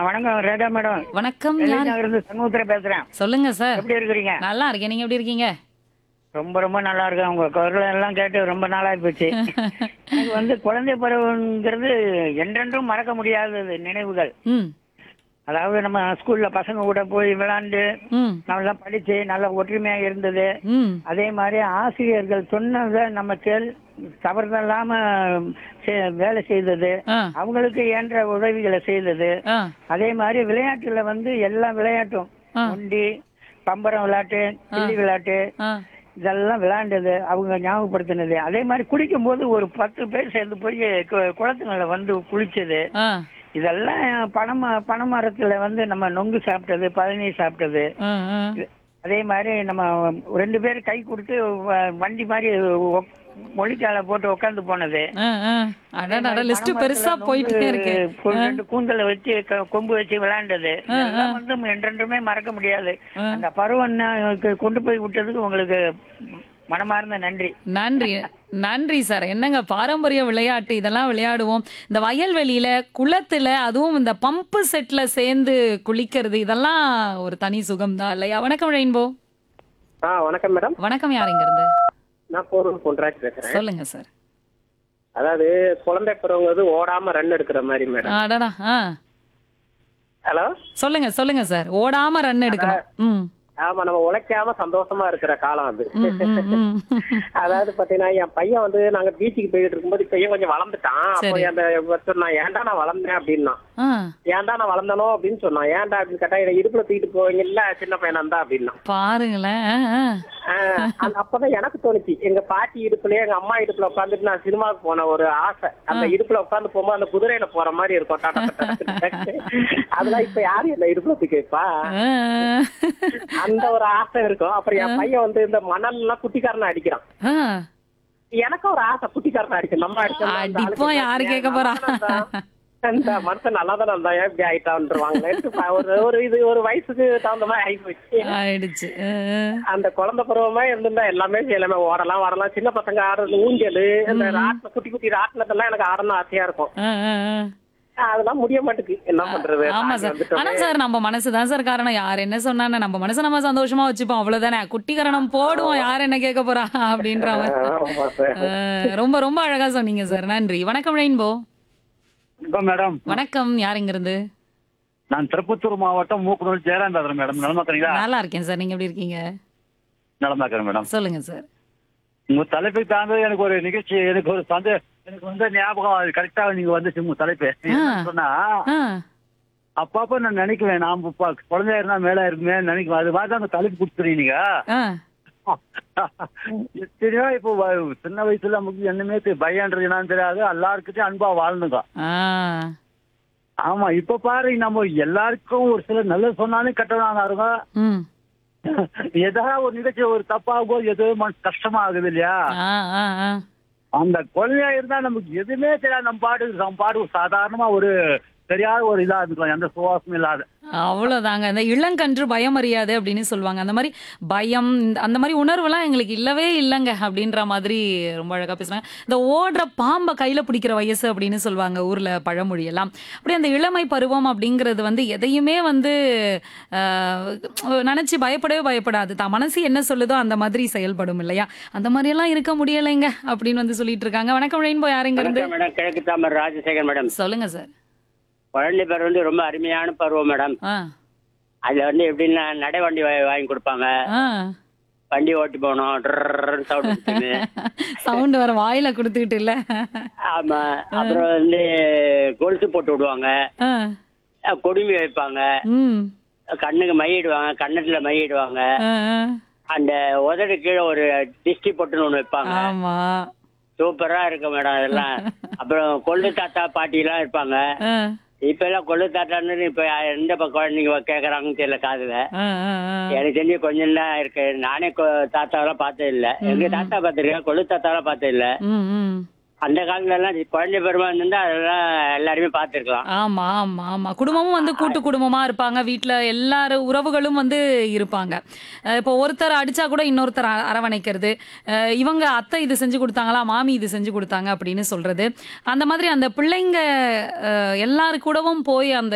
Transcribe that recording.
வணக்கம் ரேகா மேடம். வணக்கம். யார்? இருந்து சண்முகத்துல பேசுறேன். சொல்லுங்க சார். எப்படி இருக்கிறீங்க? நல்லா இருக்கேன். நீங்க எப்படி இருக்கீங்க? ரொம்ப ரொம்ப நல்லா இருக்கேன். உங்க குரல் எல்லாம் கேட்டு ரொம்ப நாளாகி போச்சு. எனக்கு குழந்தை பருவங்கிறது என்றென்றும் மறக்க முடியாதது நினைவுகள். ம். அதாவது நம்ம ஸ்கூல்ல பசங்க கூட போய் விளையாண்டு ம். நல்லா படிச்சு நல்ல ஒற்றுமையா இருந்தது. ம். அதே மாதிரி ஆசிரியர்கள் சொன்னதை நம்ம தவறுதல்லாம வேலை செய்தது, ஆ. அவங்களுக்கு இயன்ற உதவிகளை செய்தது. ஆ. அதே மாதிரி விளையாட்டுல எல்லா விளையாட்டும் ஆ. ஒண்டி, பம்பரம் விளையாட்டு, கில்லி விளையாட்டு, ஆ. இதெல்லாம் விளையாண்டது அவங்க ஞாபகப்படுத்தினது. அதே மாதிரி குளிக்கும் போது ஒரு 10 பேர் சேர்ந்து போய் குளத்துங்களை குளிச்சது. ஆ. இதெல்லாம் பனைமரத்துல நம்ம நொங்கு சாப்பிட்டது, பழனி சாப்பிட்டது. ஆ. ஆ. அதே மாதிரி நம்ம 2 பேர் கை கொடுத்து வண்டி மாதிரி மொழிக்கால போட்டு உட்காந்து போனது. ஆ. ஆ. அடடட, லிஸ்ட் பெருசா போயிட்டே இருக்கு. 2 கூந்தலை வச்சு கொம்பு வச்சு விளையாண்டது. இதெல்லாம் என்றென்றுமே மறக்க முடியாது. அந்த பருவம் கொண்டு போய் விட்டதுக்கு உங்களுக்கு மனமார்ந்த நன்றி. நன்றி. நன்றி சார். என்னங்க பாரம்பரிய விளையாட்டு இதெல்லாம் விளையாடுவோம். இந்த வயல்வெளியில, குளத்துல, அதுவும் இந்த பம்பு செட்ல சேர்ந்து குளிக்கிறது இதெல்லாம் ஒரு தனி சுகம் தான் இல்லையா? வணக்கம் ரெயின்போ. வணக்கம் மேடம். வணக்கம். யார் இங்க இருந்து? நான் போரூர் பொன்ராஜ் பேசுறேன். சொல்லுங்க சார். அதாவது குழந்தை பருவங்கிறது ஓடாம ரன் எடுக்கிற மாதிரி மேடம். அடடா. ஆ. ஹலோ, சொல்லுங்க சொல்லுங்க சார். ஓடாம ரன் எடுக்கணும். ம். ஆமா, நம்ம உழைக்காம சந்தோஷமா இருக்கிற காலம் அது. ம், ம், ம். அதாவது பாத்தீங்கன்னா என் பையன் நாங்க பீச்சுக்கு போயிட்டு இருக்கும்போது பையன் கொஞ்சம் வளர்ந்துட்டான். அப்போ சரி. அந்த சொன்னான், ஏன்டா நான் வளர்ந்தேன் அப்படின்னா. ஆ. ஏன்டா நான் வளர்ந்தனோ அப்படின்னு சொன்னான். ஏன்டா அப்படின்னு கேட்டா, இதை இடுப்புல தூக்கிட்டு போவீங்கல்ல சின்ன பையனா இருந்தா அப்படின்னா. பாருங்களேன். ஆ, ஆ. அப்பதான் எனக்கு தோணுச்சு, எங்க பாட்டி இடுப்புலயே எங்க அம்மா இடுப்புல உட்காந்துட்டு நான் சினிமாவுக்கு போன ஒரு ஆசை. அந்த இடுப்புல உட்காந்து போகும்போது அந்த குதிரையில போற மாதிரி இருக்கும். அதெல்லாம் இப்ப யாரும் என்ன இடுப்புல தூக்கி வைப்பா? ஆ. அந்த ஒரு ஆசை இருக்கும். அப்புறம் என் பையன் இந்த மணல் எல்லாம் குட்டிக்காரனை அடிக்கிறான். ஆ. எனக்கு ஒரு ஆசை, குட்டிக்காரனை அடிக்கும். நம்ம அடிப்போம், யாரு கேட்க போறா? அந்த மனுஷன் நல்லா தானே இருந்தா, ஏன் இப்படி ஆயிட்டான்ருவாங்களே. ஒரு வயசுக்கு தகுந்த மாதிரி ஆகி போச்சு. ஆயிடுச்சு. அந்த குழந்தை பருவமா இருந்திருந்தா எல்லாமே செய்யலாமே. ஓடலாம், வரலாம். சின்ன பசங்க ஆடுறது ஊஞ்சல், இந்த ராட்டின, குட்டி குட்டி ராட்டினத்தெல்லாம் எனக்கு ஆடணும் ஆசையா இருக்கும். ஆ, ஆ, ஆ. அதெல்லாம் முடிய மாட்டேங்குது. என்ன பண்றது? ஆமா சார். ஆனா சார், நம்ம மனசுதான் சார் காரணம். யார் என்ன சொன்னா நம்ம மனசை நம்ம சந்தோஷமா வச்சுப்போம், அவ்வளவுதானே. குட்டிகரணம் போடுவோம், யார் என்ன கேட்க போறா அப்படின்ற மாதிரி. ரொம்ப ரொம்ப அழகா சொன்னீங்க சார். நன்றி. வணக்கம் ரெயின்போ. மேடம் வணக்கம். யார் இங்க இருந்து? நான் திருப்பத்தூர் மாவட்டம் மூக்குநூல் ஜெயராம் பேசுறேன் மேடம். நலமா இருக்கீங்களா? நல்லா இருக்கேன் சார். நீங்க எப்படி இருக்கீங்க? நலமா இருக்கிறேன் மேடம். சொல்லுங்க சார். உங்க தலைப்புக்கு தாங்க எனக்கு ஒரு நிகழ்ச்சி, எனக்கு ஞாபகம் கரெக்டா நீங்க உங்க தலைப்பு சொன்னா ஆ. அப்பப்ப நான் நினைக்குவேன், நான் குழந்தையா இருந்தா மேல இருக்குமே நினைக்குவேன். அது மாதிரி அந்த தலைப்பு கொடுத்துறீங்க நீங்க. ஆ. எத்தனையோ இப்போ சின்ன வயசுல நமக்கு என்னமே பயன்றது என்னன்னு தெரியாது. எல்லாருக்கிட்டையும் அன்பா வாழ்ந்துங்க. ஆ. ஆமா, இப்ப பாரு, நம்ம எல்லாருக்கும் ஒரு சில நல்லது சொன்னாலும் கெட்டதாங்க இருக்கும். ம். ஏதாவது ஒரு நிகழ்ச்சி ஒரு தப்பாகும், ஏதோ கஷ்டமா ஆகுது இல்லையா? ஆ. ஆ. ஆ. அந்த குழந்தையா இருந்தா நமக்கு எதுவுமே தெரியாது. நம்ம பாடு சாதாரணமா ஒரு தெரியாத ஒரு இதா இருக்கலாம், எந்த சுவாசமும் இல்லாத. அவ்வளவுதாங்க. இந்த இளங்கன்று பயம் அறியாது அப்படின்னு சொல்லுவாங்க. அந்த மாதிரி பயம், அந்த மாதிரி உணர்வுலாம் எங்களுக்கு இல்லவே இல்லைங்க அப்படின்ற மாதிரி ரொம்ப அழகா பேசுறாங்க. இந்த ஓடுற பாம்பை கையில பிடிக்கிற வயசு அப்படின்னு சொல்லுவாங்க ஊர்ல பழமொழி எல்லாம். அப்படி அந்த இளமை பருவம் அப்படிங்கிறது எதையுமே நினைச்சு பயப்படவே பயப்படாது. தான் மனசு என்ன சொல்லுதோ அந்த மாதிரி செயல்படும் இல்லையா? அந்த மாதிரி எல்லாம் இருக்க முடியலைங்க அப்படின்னு சொல்லிட்டு இருக்காங்க. வணக்கம் ரெயின்போ. யார் இங்க இருந்து? கிழக்கு தாமரை ராஜசேகர் மேடம். சொல்லுங்க சார். குழந்தை பருவம் ரொம்ப அருமையான பருவம் மேடம். ஆ. அதுல எப்படின்னா நடை வண்டி வாங்கி கொடுப்பாங்க. ஆ. வண்டி ஓட்டி போகணும், சவுண்ட் வர வாயில குடுத்துக்கிட்டு இல்ல. ஆமா. அப்புறம் கொலுசு போட்டு விடுவாங்க, கொடுமி வைப்பாங்க, கண்ணுக்கு மையிடுவாங்க, கண்ணத்துல மையிடுவாங்க, அந்த உதடு கீழே ஒரு டிஸ்டி பொட்டுன்னு ஒண்ணு வைப்பாங்க. ஆமா, சூப்பரா இருக்கு மேடம் அதெல்லாம். அப்புறம் கொள்ளு தாத்தா பாட்டி எல்லாம் இருப்பாங்க. இப்ப எல்லாம் கொள்ளு தாத்தான்னு இப்ப எந்த குழந்தைங்க கேக்குறாங்கன்னு தெரியல காதுல. எனக்கு தெரிஞ்சு கொஞ்சம் தான் இருக்கு. நானே தாத்தாவெல்லாம் பார்த்தது இல்ல. எங்க தாத்தா பார்த்திருக்கேன், கொள்ளு தாத்தாவெல்லாம் பார்த்தது இல்ல. அந்த காலத்துல எல்லாம் குழந்தை பருவம் இருந்தா அதெல்லாம் எல்லாருமே பார்த்திருக்கலாம். ஆமா ஆமா ஆமா. குடும்பமும் கூட்டு குடும்பமா இருப்பாங்க. வீட்டுல எல்லாரும் உறவுகளும் இருப்பாங்க. இப்போ ஒருத்தர் அடிச்சா கூட இன்னொருத்தர் அரவணைக்கிறது, இவங்க அத்தை இது செஞ்சு கொடுத்தாங்களா, மாமி இது செஞ்சு கொடுத்தாங்க அப்படின்னு சொல்றது. அந்த மாதிரி அந்த பிள்ளைங்க எல்லாரு கூடவும் போய் அந்த